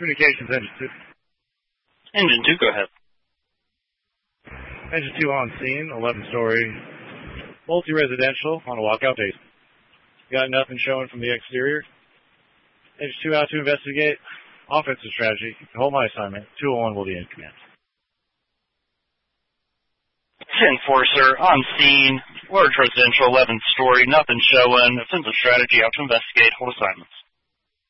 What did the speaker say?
Communications, Engine 2. Engine 2, go ahead. Engine 2 on scene, 11-story, multi-residential on a walkout basement. Got nothing showing from the exterior. Engine 2 out to investigate. Offensive strategy. Hold my assignment. 201 will be in command. Enforcer, on scene, large residential, 11-story, nothing showing. Offensive strategy, out to investigate. Hold assignments.